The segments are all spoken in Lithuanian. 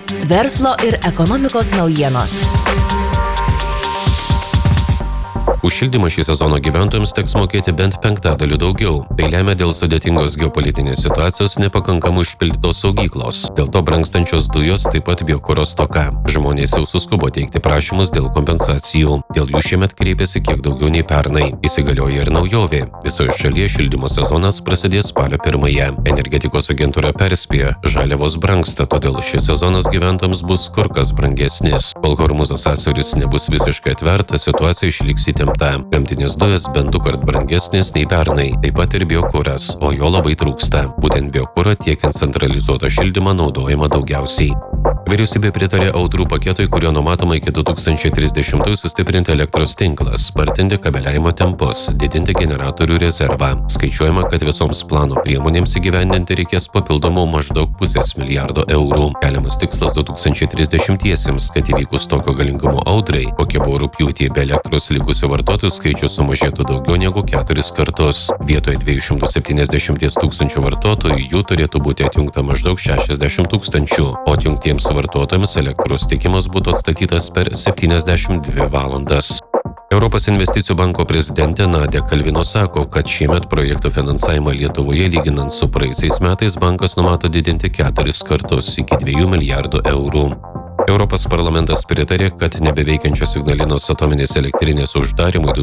Verslo ir ekonomikos naujienos. Už šildymą šį sezoną gyventojams teks mokėti bent 5% daugiau. Tai lemia dėl sudėtingos geopolitinės situacijos nepakankamai užpildytos saugyklos. Dėl to brangstančios dujos, taip pat biokuro stoka. Žmonės jau suskubo teikti prašymus dėl kompensacijų. Dėl jų šiemet kreipėsi kiek daugiau nei pernai. Įsigalioja ir naujovė. Visoje šalyje šildymo sezonas prasidės spalio 1. Energetikos agentūra perspėja, žaliavos brangsta, todėl šis sezonas gyventojams bus kur kas brangesnis. Kol Hormuzo sąsiauris nebus visiškai atvertas, situacija išliks įtempta. Gamtinės dujas bent 2 brangesnės nei pernai, taip pat ir biokuras, o jo labai trūksta. Būtent biokurą tiekiant centralizuotą šildymą naudojama daugiausiai. Vyriausybė pritarė audrų paketui, kurio numatoma iki 2030 sustiprinti elektros tinklą, spartinti kabeliavimo tempus, didinti generatorių rezervą. Skaičiuojama, kad visoms plano priemonėms įgyvendinti reikės papildomų maždaug 0,5 milijardo eurų. Keliamas tikslas 2030-iesiems, kad įvykus tokio galingumo audrai, kokie buvo rugpjūtį, be elektros likusių vartotojų skaičius sumažėtų daugiau negu 4 kartus. Vietoje 270 tūkstančių vartotojų jų turėtų būti atjungta maždaug 60 tūkstančių, o atjungtiems vartotojams elektros tiekimas būtų atstatytas per 72 valandas. Europos investicijų banko prezidentė Nadia Kalvino sako, kad šiemet projektų finansavimą Lietuvoje lyginant su praeisiais metais bankas numato didinti 4 kartus iki 2 milijardų eurų. Europos parlamentas pritarė, kad nebeveikiančios Ignalinos atominės elektrinės uždarimui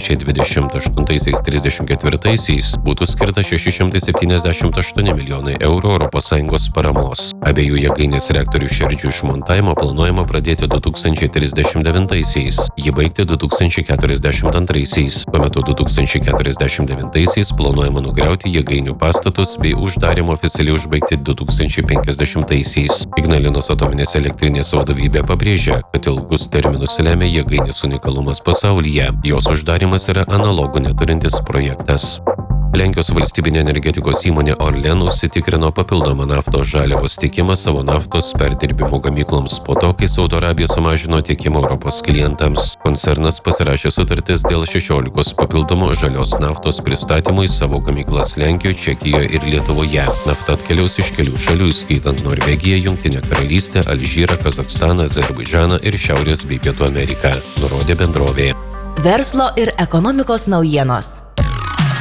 2028-34 būtų skirta 678 milijonai eurų ES paramos. Abiejų jėgainės reaktorių širdžių išmontavimą planuojama pradėti 2039-aisiais, jį baigti 2042-aisiais. Tuo metu 2049-aisiais planuojama nugriauti jėgainių pastatus bei uždarimą oficialiai užbaigti 2050-aisiais. Ignalinos atominės elektrinės vadovybė pabrėžia, kad ilgus terminus lemia jėgainės unikalumas pasaulyje. Jos uždarimas yra analogų neturintis projektas. Lenkijos valstybinė energetikos įmonė Orlen užsitikrino papildomą naftos žaliavos tiekimą savo naftos perdirbimo gamykloms po to, kai Saudo Arabija sumažino tiekimą Europos klientams. Koncernas pasirašė sutartis dėl 16 papildomų žalios naftos pristatymų į savo gamyklas Lenkijoje, Čekijoje ir Lietuvoje. Nafta atkeliaus iš kelių šalių, įskaitant Norvegiją, Jungtinę karalystę, Alžyrą, Kazachstaną, Azerbaidžaną ir Šiaurės bei Pietų Ameriką, nurodė bendrovė. Verslo ir ekonomikos naujienos.